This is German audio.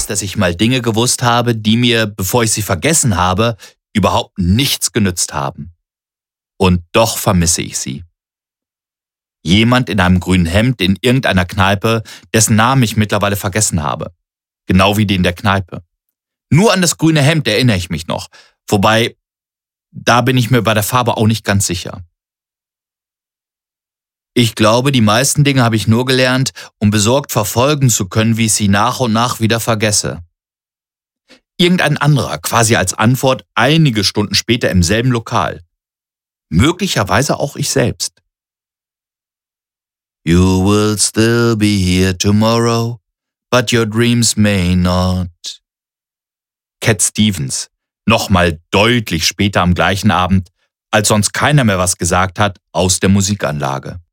dass ich mal Dinge gewusst habe, die mir, bevor ich sie vergessen habe, überhaupt nichts genützt haben. Und doch vermisse ich sie. Jemand in einem grünen Hemd in irgendeiner Kneipe, dessen Namen ich mittlerweile vergessen habe. Genau wie den der Kneipe. Nur an das grüne Hemd erinnere ich mich noch. Wobei, da bin ich mir bei der Farbe auch nicht ganz sicher. Ich glaube, die meisten Dinge habe ich nur gelernt, um besorgt verfolgen zu können, wie ich sie nach und nach wieder vergesse. Irgendein anderer, quasi als Antwort, einige Stunden später im selben Lokal. Möglicherweise auch ich selbst. You will still be here tomorrow, but your dreams may not. Cat Stevens, nochmal deutlich später am gleichen Abend, als sonst keiner mehr was gesagt hat, aus der Musikanlage.